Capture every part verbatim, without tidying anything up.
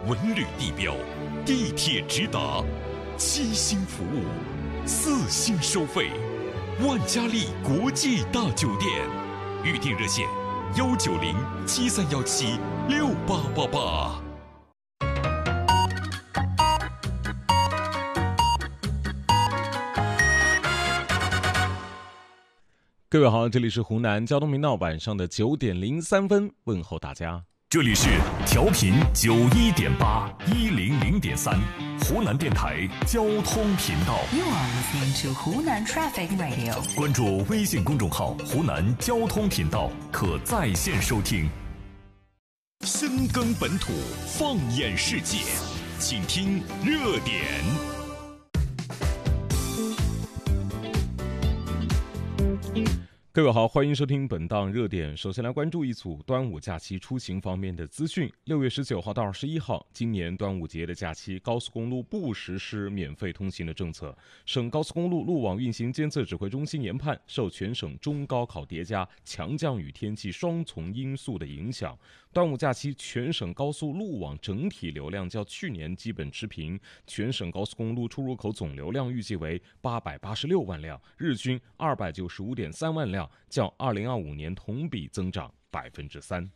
文旅地标，地铁直达，七星服务，四星收费，万家丽国际大酒店，预订热线幺九零七三幺七六八八八。 各位好，这里是湖南交通频道晚上的九点零三分，问候大家。 这里是调频九一点八一零零点三，湖南电台交通频道。 You are listening to 湖南 Traffic Radio。 关注微信公众号“湖南交通频道”，可在线收听。深耕本土，放眼世界，请听热点。 各位好，欢迎收听本档热点。首先来关注一组端午假期出行方面的资讯。六月十九号到二十一号，今年端午节的假期，高速公路不实施免费通行的政策。省高速公路路网运行监测指挥中心研判，受全省中高考叠加、强降雨天气双重因素的影响，端午假期全省高速路网整体流量较去年基本持平，全省高速公路出入口总流量预计为八百八十六万辆，日均二百九十五点三万辆，较二零二五年同比增长百分之三。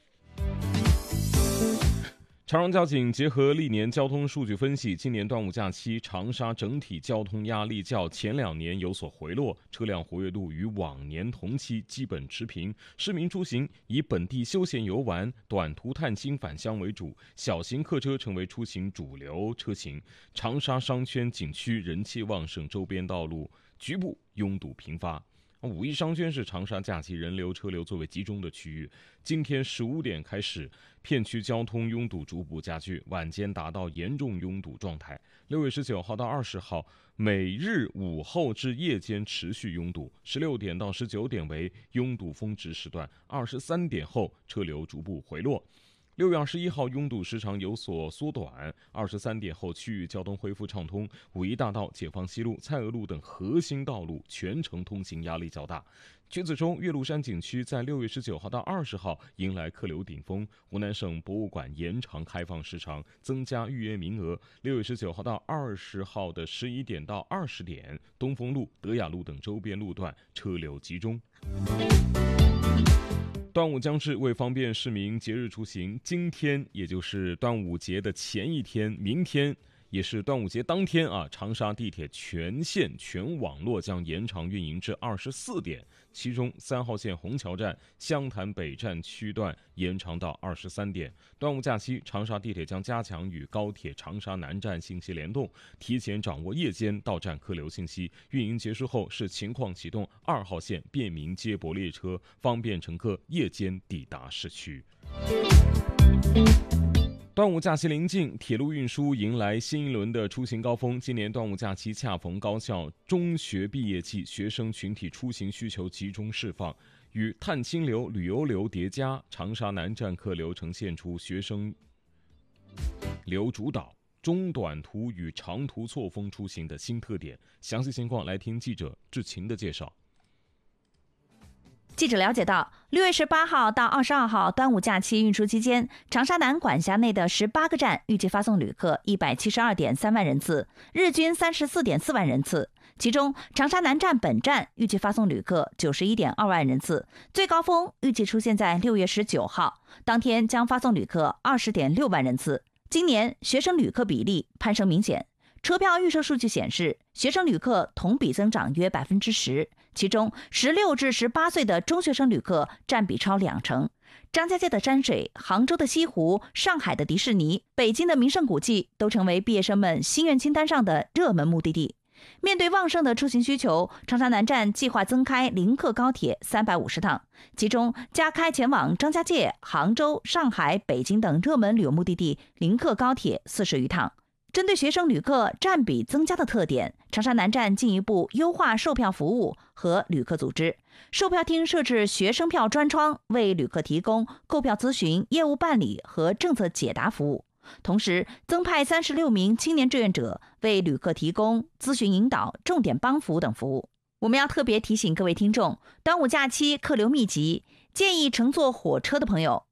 长沙交警结合历年交通数据分析，今年端午假期长沙整体交通压力较前两年有所回落，车辆活跃度与往年同期基本持平。市民出行以本地休闲游玩、短途探亲返乡为主，小型客车成为出行主流车型。长沙商圈景区人气旺盛，周边道路局部拥堵频发。五一商圈是长沙假期人流车流最为集中的区域，今天十五点开始，片区交通拥堵逐步加剧，晚间达到严重拥堵状态。六月十九号到二十号，每日午后至夜间持续拥堵，十六点到十九点为拥堵峰值时段，二十三点后车流逐步回落。六月二十一号，拥堵时长有所缩短，二十三点后区域交通恢复畅通，五一大道、解放西路、蔡锷路等核心道路全程通行压力较大。曲子洲岳麓山景区在六月十九号到二十号迎来客流顶峰，湖南省博物馆延长开放时长，增加预约名额。六月十九号到二十号的十一点到二十点，东风路、德雅路等周边路段车流集中。端午将至，为方便市民节日出行，今天也就是端午节的前一天，明天也是端午节当天啊，长沙地铁全线全网络将延长运营至二十四点，其中三号线虹桥站、湘潭北站区段延长到二十三点。端午假期，长沙地铁将加强与高铁长沙南站信息联动，提前掌握夜间到站客流信息。运营结束后，视情况启动二号线便民接驳列车，方便乘客夜间抵达市区。端午假期临近，铁路运输迎来新一轮的出行高峰。今年端午假期恰逢高校中学毕业季，学生群体出行需求集中释放，与探亲流、旅游流叠加，长沙南站客流呈现出学生流主导、中短途与长途错峰出行的新特点。详细情况来听记者志勤的介绍。 记者了解到，六月十八号到二十二号端午假期运输期间，长沙南管辖内的十八个站预计发送旅客一百七十二点三万人次，日均三十四点四万人次。其中，长沙南站本站预计发送旅客九十一点二万人次，最高峰预计出现在六月十九号，当天将发送旅客二十点六万人次。今年学生旅客比例攀升明显。车票预售数据显示，学生旅客同比增长约百分之十，其中十六至十八岁的中学生旅客占比超两成。张家界的山水、杭州的西湖、上海的迪士尼、北京的名胜古迹都成为毕业生们心愿清单上的热门目的地。面对旺盛的出行需求，长沙南站计划增开临客高铁三百五十趟，其中加开前往张家界、杭州、上海、北京等热门旅游目的地临客高铁四十余趟。针对学生旅客占比增加的特点，长沙南站进一步优化售票服务和旅客组织。售票厅设置学生票专窗，为旅客提供购票咨询、业务办理和政策解答服务。同时，增派三十六名青年志愿者，为旅客提供咨询引导、重点帮扶等服务。我们要特别提醒各位听众，端午假期客流密集，建议乘坐火车的朋友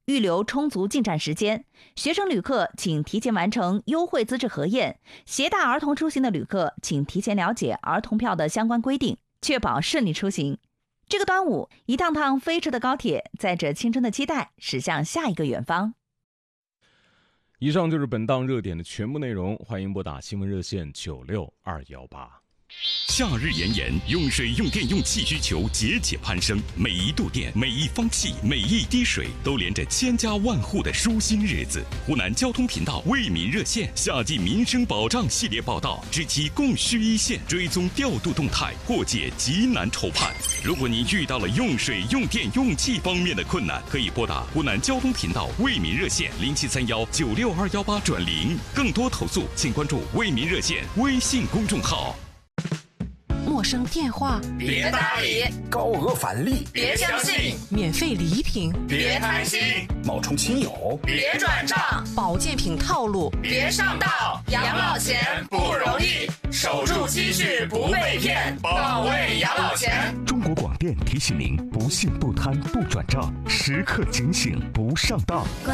预留充足进站时间。学生旅客请提前完成优惠资质核验，携带儿童出行的旅客请提前了解儿童票的相关规定，确保顺利出行。这个端午，一趟趟飞驰的高铁，载着青春的期待，驶向下一个远方。 以上就是本档热点的全部内容，欢迎拨打新闻热线九六二幺八。 夏日炎炎，用水用电用气需求节节攀升，每一度电、每一方气、每一滴水，都连着千家万户的舒心日子。湖南交通频道为民热线夏季民生保障系列报道，知其供需一线，追踪调度动态，过解急难愁盼。如果您遇到了用水用电用气方面的困难，可以拨打湖南交通频道为民热线零七三幺九六二幺八转零，更多投诉请关注为民热线微信公众号。 陌生电话别搭理， 高额返利别相信， 免费礼品别贪心， 冒充亲友别转账， 保健品套路别上当。养老钱不容易，守住积蓄不被骗，保卫养老钱。 中国广电提醒您：不信不贪不转账，时刻警醒不上当。